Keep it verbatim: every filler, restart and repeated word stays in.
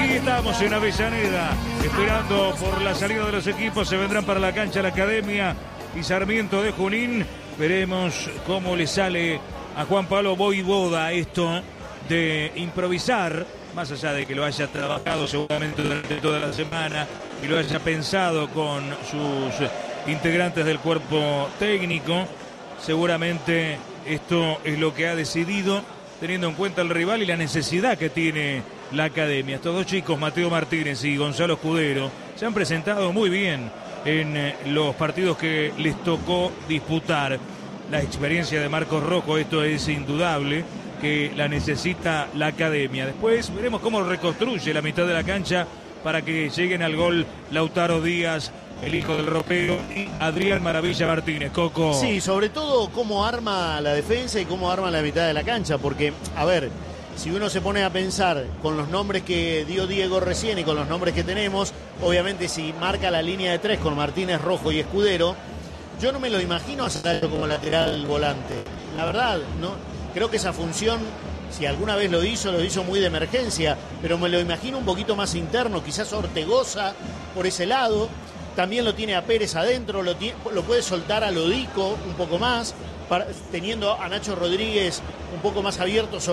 estamos en Avellaneda, esperando por la salida de los equipos. Se vendrán para la cancha la Academia y Sarmiento de Junín. Veremos cómo le sale a Juan Pablo Voivoda esto de improvisar, más allá de que lo haya trabajado seguramente durante toda la semana y lo haya pensado con sus integrantes del cuerpo técnico. Seguramente esto es lo que ha decidido, teniendo en cuenta el rival y la necesidad que tiene la Academia. Estos dos chicos, Mateo Martínez y Gonzalo Escudero, se han presentado muy bien en los partidos que les tocó disputar. La experiencia de Marcos Rojo, esto es indudable, que la necesita la Academia. Después veremos cómo reconstruye la mitad de la cancha para que lleguen al gol Lautaro Díaz, el hijo del ropero, y Adrián Maravilla Martínez. Coco. Sí, sobre todo cómo arma la defensa y cómo arma la mitad de la cancha, porque, a ver, si uno se pone a pensar con los nombres que dio Diego recién y con los nombres que tenemos, obviamente si marca la línea de tres con Martínez, Rojo y Escudero, yo no me lo imagino a Salario como lateral volante. La verdad, no creo que esa función, si alguna vez lo hizo, lo hizo muy de emergencia, pero me lo imagino un poquito más interno, quizás Ortegoza por ese lado. También lo tiene a Pérez adentro, lo, tiene, lo puede soltar a Lodico un poco más, para, teniendo a Nacho Rodríguez un poco más abierto sobre